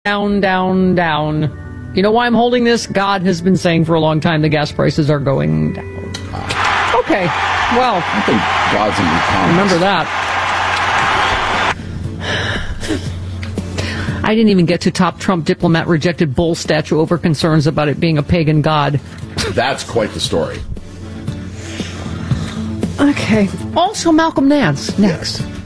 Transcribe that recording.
down, down, down. You know why I'm holding this? God has been saying for a long time the gas prices are going down. Okay, well, I think God's in your comments. Remember that. I didn't even get to top Trump diplomat rejected bull statue over concerns about it being a pagan god. That's quite the story. Okay. Also, Malcolm Nance next. Yes.